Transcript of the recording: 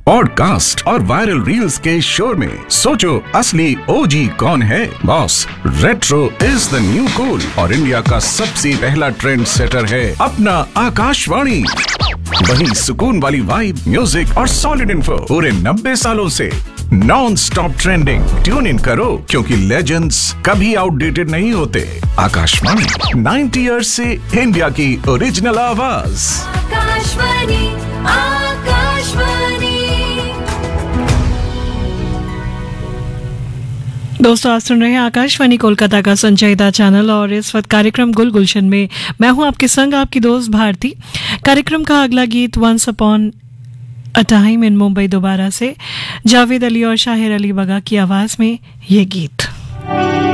Podcast और viral reels के शोर में सोचो असली ओजी कौन है। Boss, retro is the new cool और इंडिया का सबसे पहला ट्रेंड सेटर है अपना आकाशवाणी। वही सुकून वाली वाइब, म्यूजिक और सॉलिड इन्फो पूरे 90 सालों से non stop trending. Tune in करो क्योंकि लेजेंड्स कभी आउटडेटेड नहीं होते। आकाशवाणी 90 इयर्स से इंडिया की ओरिजिनल आवाज। आकाशवाणी, आकाशवाणी। दोस्तों, आप सुन रहे हैं आकाशवाणी कोलकाता का संचयिता चैनल और इस वक्त कार्यक्रम गुल गुलशन में मैं हूं आपके संग आपकी दोस्त भारती। कार्यक्रम का अगला गीत once upon a time in Mumbai दोबारा से जावेद अली और शाहिर अली बगा की आवाज में ये गीत।